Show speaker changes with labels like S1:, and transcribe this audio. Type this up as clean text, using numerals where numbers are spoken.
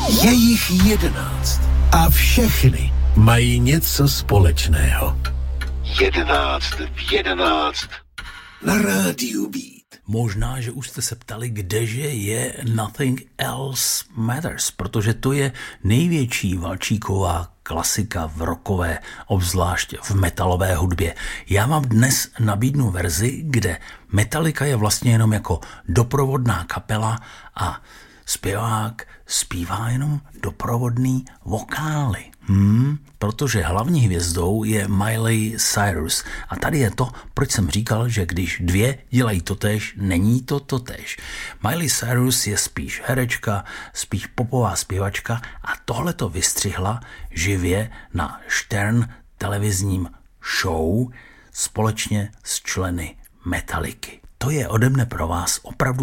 S1: Je jich 11 a všechny mají něco společného. 11 v 11 na rádiu Beat.
S2: Možná, že už jste se ptali, kdeže je Nothing Else Matters, protože to je největší valčíková klasika v rockové, obzvlášť v metalové hudbě. Já vám dnes nabídnu verzi, kde Metallica je vlastně jenom jako doprovodná kapela a zpěvák zpívá jenom doprovodný vokály. Protože hlavní hvězdou je Miley Cyrus. A tady je to, proč jsem říkal, že když dvě dělají totéž, není to totéž. Miley Cyrus je spíš herečka, spíš popová zpěvačka a tohle to vystřihla živě na Stern televizním show společně s členy Metalliky. To je ode mne pro vás opravdu